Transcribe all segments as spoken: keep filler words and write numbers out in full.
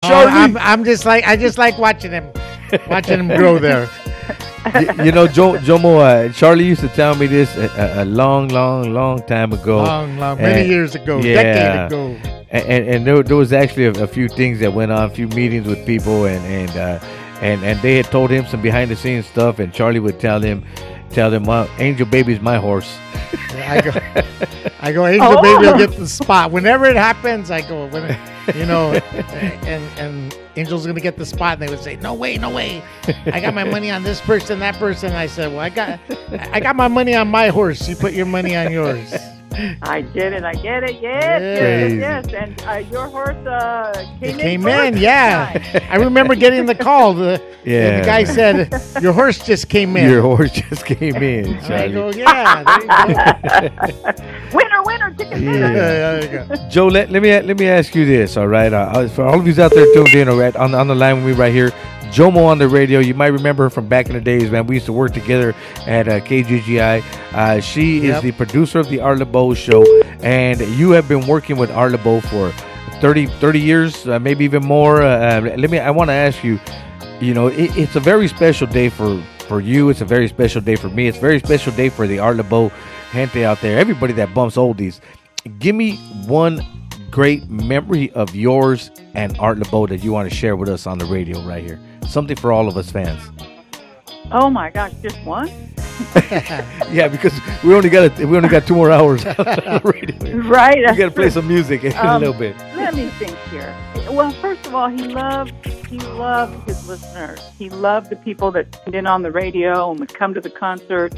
Charlie. I'm, I'm just like I just like watching him, watching him grow there. you, you know, jo- Jomo, uh, Charlie used to tell me this a, a long, long, long time ago. Long, long, many And- years ago, yeah. decade ago. And, and, and there, there was actually a, a few things that went on, a few meetings with people, and and uh, and and they had told him some behind the scenes stuff, and Charlie would tell him, tell them, well, Angel Baby's my horse. I go, I go, Angel Oh. Baby will get the spot. Whenever it happens, I go, when it, you know, and and Angel's gonna get the spot, and they would say, no way, no way. I got my money on this person, that person. I said, well, I got, I got my money on my horse. You put your money on yours. I get it. I get it. Yes, Crazy. yes, yes. And uh, your horse uh, came It in. came first in, this yeah. time. I remember getting the call. The, Yeah. the guy said, your horse just came in. Your horse just came in, And I Charlie. go, yeah, there you Winner, winner, chicken Yeah. go. dinner. there you go. Joe, let, let me let me ask you this, all right? Uh, for all of you out there tuned in, all right, on, on the line with me right here, Jomo on the radio. You might remember her from back in the days, man. We used to work together at uh, K G G I. Uh, she Yep. is the producer of the Art LeBeau show, and you have been working with Art LeBeau for thirty, thirty years, uh, maybe even more. Uh, let me. I want to ask you. You know, it, it's a very special day for, for you. It's a very special day for me. It's a very special day for the Art LeBeau gente out there. Everybody that bumps oldies. Give me one great memory of yours and Art LeBeau that you want to share with us on the radio right here. Something for all of us fans. Oh my gosh, just one? Yeah, because we only got a, we only got two more hours on the radio. Right. We got to play some music in a Um, little bit. Let me think here. Well, first of all, he loved he loved his listeners. He loved the people that tuned in on the radio and would come to the concert.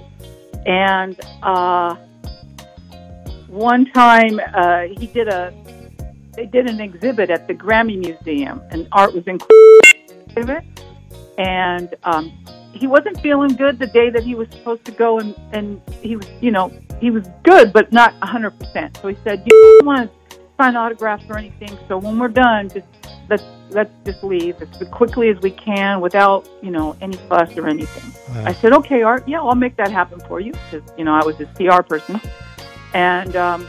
And uh, one time uh, he did a they did an exhibit at the Grammy Museum, and Art was included. And um, he wasn't feeling good the day that he was supposed to go, and, and he was, you know, he was good, but not one hundred percent. So he said, you don't want to sign autographs or anything, so when we're done, just let's let's just leave as quickly as we can without, you know, any fuss or anything. Wow. I said, okay, Art, yeah, I'll make that happen for you, because, you know, I was his P R person. And um,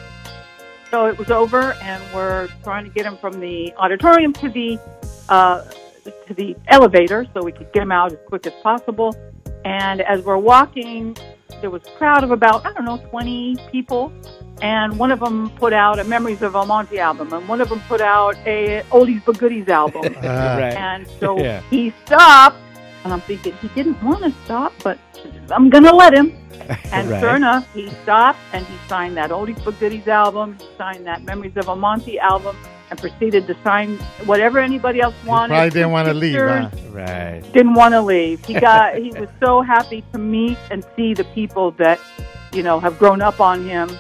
so it was over, and we're trying to get him from the auditorium to the uh, to the elevator so we could get him out as quick as possible. And as we're walking, there was a crowd of about, I don't know, twenty people. And one of them put out a Memories of Almonte album, and one of them put out a Oldies but Goodies album. Uh, Right. And so Yeah. he stopped, and I'm thinking, he didn't want to stop, but I'm going to let him. And Right. sure enough, he stopped, and he signed that Oldies but Goodies album, he signed that Memories of Almonte album, and proceeded to sign whatever anybody else wanted. probably didn't want to leave, huh? Pictures. Right. Didn't want to leave. He got. He was so happy to meet and see the people that, you know, have grown up on him,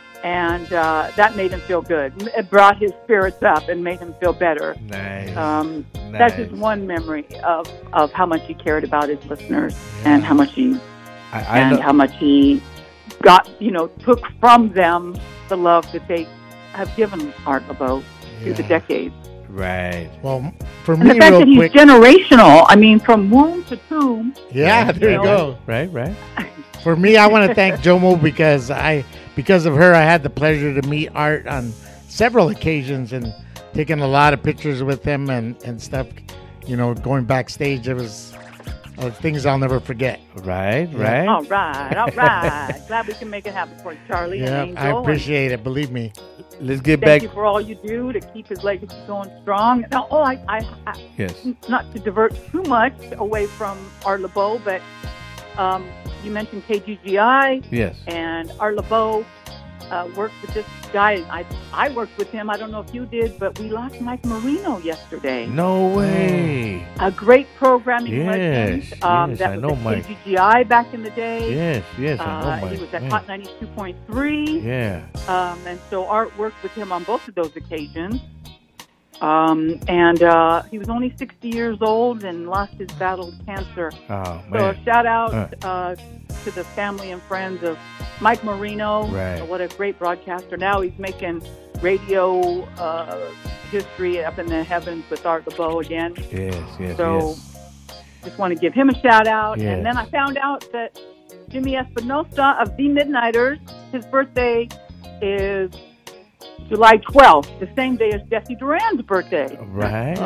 and uh, that made him feel good. It brought his spirits up and made him feel better. Nice. Um, That's just Nice. one memory of, of how much he cared about his listeners and how much he I, I and know, how much he got, you know, took from them the love that they have given Art LeBeau through the Yeah. decades. right. Well, for And the me, fact real that he's quick. generational, I mean, from womb to tomb. Yeah, there you know, go. Right, right. For me, I want to thank Jomo because I, because of her, I had the pleasure to meet Art on several occasions and taking a lot of pictures with him and, and stuff. You know, going backstage, it was uh, things I'll never forget. Right, Yeah. right. All right, all right. Glad we can make it happen for you, Charlie Yeah, and Angel. I And appreciate it. Believe me. Let's get thank back. you for all you do to keep his legacy going strong. Now, oh, I, I, I Yes. not to divert too much away from Art LeBeau, but um, you mentioned K G G I, Yes. and Art LeBeau uh, worked with this guy. I I worked with him. I don't know if you did, but we lost Mike Marino yesterday. No way. A great programming Yes, legend. Um, yes, that I was know at Mike. K G G I back in the day. Yes, yes, I Uh, know Mike. he was at Yeah. Hot ninety-two point three. Yeah. Um, and so Art worked with him on both of those occasions. Um, and uh, he was only sixty years old and lost his battle with cancer. Oh, So a man. shout out Uh. uh, to the family and friends of Mike Marino. Right. What a great broadcaster. Now he's making radio uh, history up in the heavens with Art LeBeau again. Yes, yes, So yes. just want to give him a shout out. Yes. And then I found out that Jimmy Espinosa of The Midnighters, his birthday is July twelfth, the same day as Jesse Duran's birthday. Right.